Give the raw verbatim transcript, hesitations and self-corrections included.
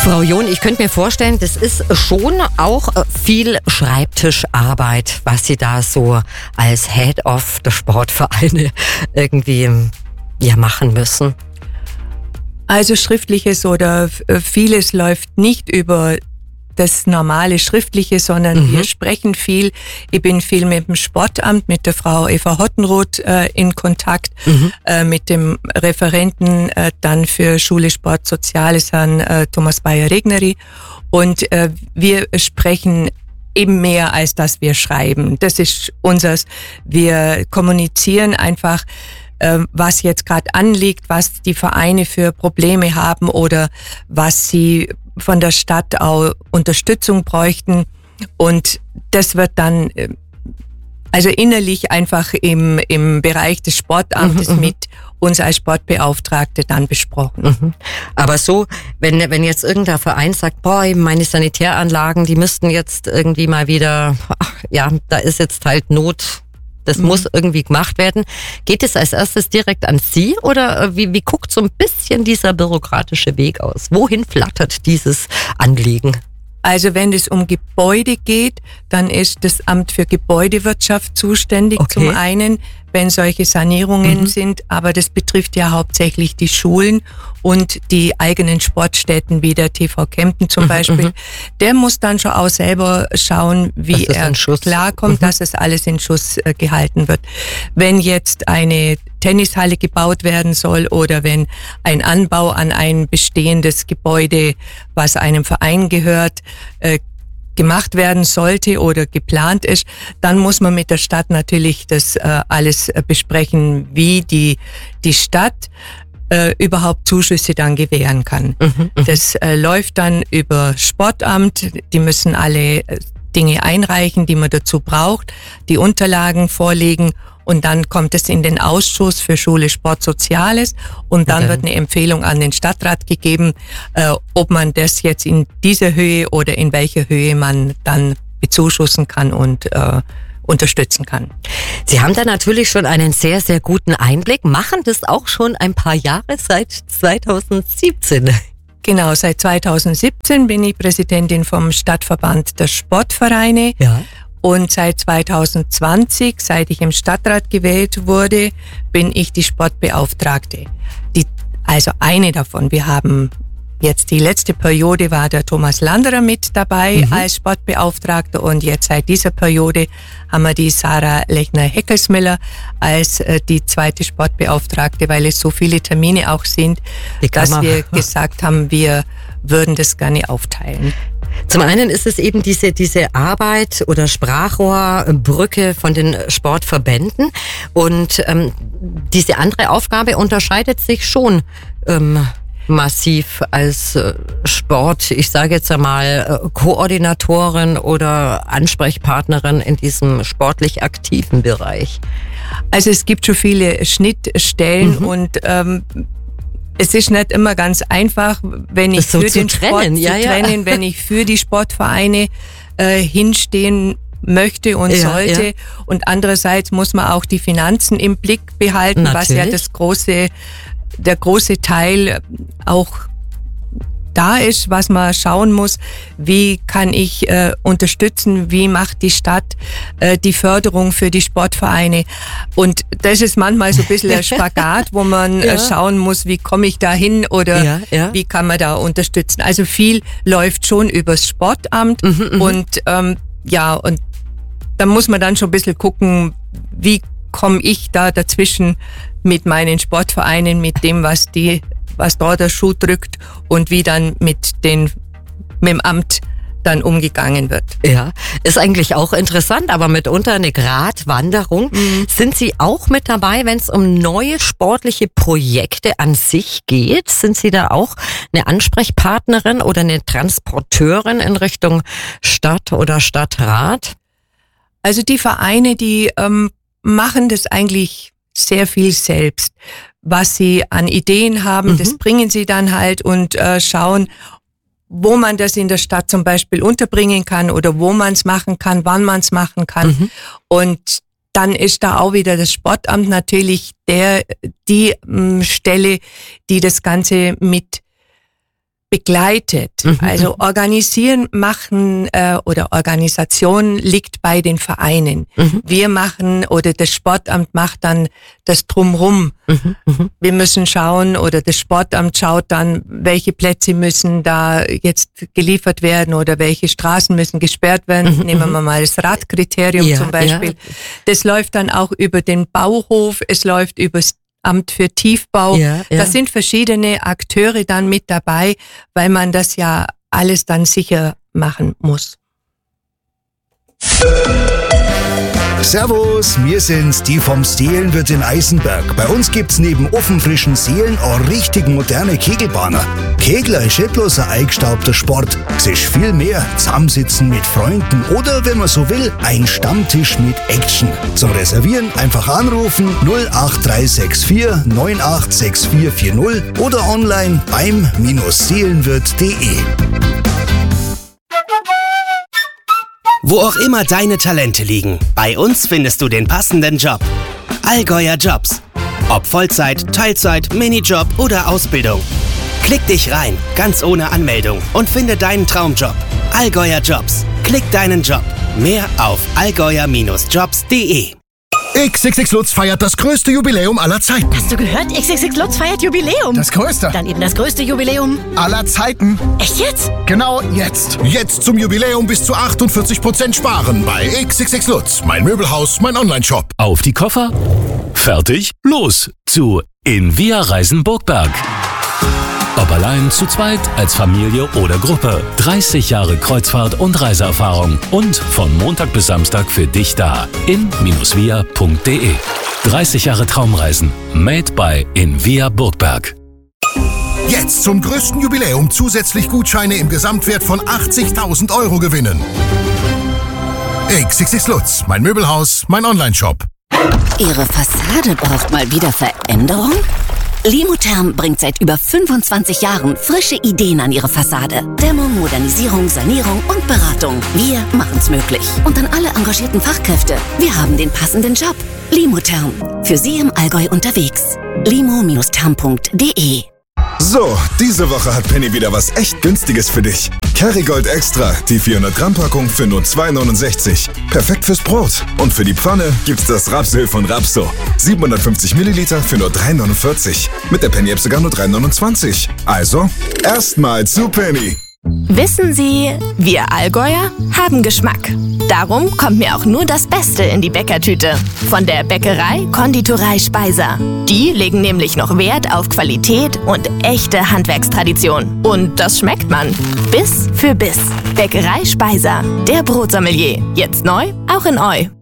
Frau John, ich könnte mir vorstellen, das ist schon auch viel Schreibtischarbeit, was Sie da so als Head of der Sportvereine irgendwie ja, machen müssen. Also Schriftliches oder vieles läuft nicht über das normale Schriftliche, sondern mhm. wir sprechen viel. Ich bin viel mit dem Sportamt, mit der Frau Eva Hottenroth äh, in Kontakt, mhm. äh, mit dem Referenten äh, dann für Schule, Sport, Soziales, Herrn äh, Thomas Bayer-Regneri. Und äh, wir sprechen eben mehr, als dass wir schreiben. Das ist unseres. Wir kommunizieren einfach, äh, was jetzt gerade anliegt, was die Vereine für Probleme haben oder was sie von der Stadt auch Unterstützung bräuchten, und das wird dann also innerlich einfach im im Bereich des Sportamtes mhm, mit uns als Sportbeauftragte dann besprochen. Mhm. Aber so, wenn wenn jetzt irgendein Verein sagt, boah, meine Sanitäranlagen, die müssten jetzt irgendwie mal wieder, ach, ja, da ist jetzt halt Not. Das mhm. muss irgendwie gemacht werden. Geht es als erstes direkt an Sie oder wie, wie guckt so ein bisschen dieser bürokratische Weg aus? Wohin flattert dieses Anliegen? Also wenn es um Gebäude geht, dann ist das Amt für Gebäudewirtschaft zuständig. Okay. Zum einen, wenn solche Sanierungen mhm. sind, aber das betrifft ja hauptsächlich die Schulen und die eigenen Sportstätten wie der T V Kempten zum mhm. Beispiel. Der muss dann schon auch selber schauen, wie er klarkommt, mhm. dass es alles in Schuss äh, gehalten wird. Wenn jetzt eine Tennishalle gebaut werden soll oder wenn ein Anbau an ein bestehendes Gebäude, was einem Verein gehört, äh, gemacht werden sollte oder geplant ist, dann muss man mit der Stadt natürlich das äh, alles äh, besprechen, wie die die Stadt äh, überhaupt Zuschüsse dann gewähren kann. Mhm, das äh, läuft dann über Sportamt, die müssen alle äh, Dinge einreichen, die man dazu braucht, die Unterlagen vorlegen. Und dann kommt es in den Ausschuss für Schule, Sport, Soziales und dann okay. wird eine Empfehlung an den Stadtrat gegeben, äh, ob man das jetzt in dieser Höhe oder in welcher Höhe man dann bezuschussen kann und äh, unterstützen kann. Sie haben da natürlich schon einen sehr, sehr guten Einblick, machen das auch schon ein paar Jahre, seit zweitausendsiebzehn. Genau, seit zweitausendsiebzehn bin ich Präsidentin vom Stadtverband der Sportvereine. Ja. Und seit zweitausendzwanzig, seit ich im Stadtrat gewählt wurde, bin ich die Sportbeauftragte. Die, also eine davon. Wir haben jetzt die letzte Periode war der Thomas Landerer mit dabei mhm. als Sportbeauftragter und jetzt seit dieser Periode haben wir die Sarah Lechner-Heckelsmiller als äh, die zweite Sportbeauftragte, weil es so viele Termine auch sind, dass wir gesagt haben, wir würden das gerne aufteilen. Zum einen ist es eben diese, diese Arbeit oder Sprachrohrbrücke von den Sportverbänden und ähm, diese andere Aufgabe unterscheidet sich schon ähm, massiv als äh, Sport, ich sage jetzt einmal äh, Koordinatorin oder Ansprechpartnerin in diesem sportlich aktiven Bereich. Also es gibt schon viele Schnittstellen mhm. und ähm, es ist nicht immer ganz einfach, wenn ich so für den trennen. Sport ja, zu trennen, ja. wenn ich für die Sportvereine äh, hinstehen möchte und ja, sollte. Ja. Und andererseits muss man auch die Finanzen im Blick behalten, natürlich. Was ja das große, der große Teil auch da ist, was man schauen muss, wie kann ich äh, unterstützen, wie macht die Stadt äh, die Förderung für die Sportvereine. Und das ist manchmal so ein bisschen ein Spagat, wo man ja. äh, schauen muss, wie komme ich da hin oder ja, ja. wie kann man da unterstützen. Also viel läuft schon übers Sportamt mhm, und ähm, ja, und da muss man dann schon ein bisschen gucken, wie komme ich da dazwischen mit meinen Sportvereinen, mit dem, was die was da der Schuh drückt und wie dann mit den mit dem Amt dann umgegangen wird. Ja, ist eigentlich auch interessant, aber mitunter eine Gratwanderung. Mhm. Sind Sie auch mit dabei, wenn es um neue sportliche Projekte an sich geht? Sind Sie da auch eine Ansprechpartnerin oder eine Transporteurin in Richtung Stadt oder Stadtrat? Also die Vereine, die ähm, machen das eigentlich sehr viel selbst. Was sie an Ideen haben, mhm. das bringen sie dann halt und äh, schauen, wo man das in der Stadt zum Beispiel unterbringen kann oder wo man es machen kann, wann man es machen kann. Mhm. Und dann ist da auch wieder das Sportamt natürlich der die ähm, Stelle, die das Ganze mit begleitet. Mhm. Also organisieren, machen äh, oder Organisation liegt bei den Vereinen. Mhm. Wir machen oder das Sportamt macht dann das Drumrum. Mhm. Mhm. Wir müssen schauen oder das Sportamt schaut dann, welche Plätze müssen da jetzt geliefert werden oder welche Straßen müssen gesperrt werden. Mhm. Nehmen wir mal das Radkriterium ja, zum Beispiel. Ja. Das läuft dann auch über den Bauhof, es läuft über das Amt für Tiefbau. Ja, ja. Da sind verschiedene Akteure dann mit dabei, weil man das ja alles dann sicher machen muss. Servus, wir sind's, die vom Seelenwirt in Eisenberg. Bei uns gibt's neben ofenfrischen Seelen auch richtig moderne Kegelbahner. Kegler ist nicht bloß ein eingestaubter Sport. Es ist viel mehr. Zusammensitzen mit Freunden oder, wenn man so will, ein Stammtisch mit Action. Zum Reservieren einfach anrufen null acht drei sechs vier neun acht sechs vier vier null oder online beim Seelenwirt punkt de. Wo auch immer deine Talente liegen, bei uns findest du den passenden Job. Allgäuer Jobs. Ob Vollzeit, Teilzeit, Minijob oder Ausbildung. Klick dich rein, ganz ohne Anmeldung und finde deinen Traumjob. Allgäuer Jobs. Klick deinen Job. Mehr auf allgäuer Jobs punkt de. X X X Lutz feiert das größte Jubiläum aller Zeiten. Hast du gehört? X X X Lutz feiert Jubiläum. Das größte. Dann eben das größte Jubiläum aller Zeiten. Echt jetzt? Genau jetzt. Jetzt zum Jubiläum bis zu achtundvierzig Prozent sparen bei X X X Lutz. Mein Möbelhaus, mein Onlineshop. Auf die Koffer. Fertig. Los zu In Via Reisen Burgberg. Ob allein, zu zweit, als Familie oder Gruppe. dreißig Jahre Kreuzfahrt und Reiseerfahrung. Und von Montag bis Samstag für dich da. in via punkt de. dreißig Jahre Traumreisen. Made by In Via Burgberg. Jetzt zum größten Jubiläum zusätzlich Gutscheine im Gesamtwert von achtzigtausend Euro gewinnen. X X X Lutz, mein Möbelhaus, mein Onlineshop. Ihre Fassade braucht mal wieder Veränderung? Limotherm bringt seit über fünfundzwanzig Jahren frische Ideen an Ihre Fassade. Dämmung, Modernisierung, Sanierung und Beratung. Wir machen's möglich. Und an alle engagierten Fachkräfte. Wir haben den passenden Job. Limotherm. Für Sie im Allgäu unterwegs. limo Bindestrich therm punkt de. So, diese Woche hat Penny wieder was echt Günstiges für dich. Kerrygold Extra, die vierhundert Gramm Packung für nur zwei neunundsechzig. Perfekt fürs Brot. Und für die Pfanne gibt's das Rapsöl von Rapso. siebenhundertfünfzig Milliliter für nur drei neunundvierzig. Mit der Penny-App sogar nur drei neunundzwanzig. Also, erstmal zu Penny. Wissen Sie, wir Allgäuer haben Geschmack. Darum kommt mir auch nur das Beste in die Bäckertüte. Von der Bäckerei Konditorei Speiser. Die legen nämlich noch Wert auf Qualität und echte Handwerkstradition. Und das schmeckt man. Biss für Biss. Bäckerei Speiser. Der Brotsommelier. Jetzt neu, auch in Eu.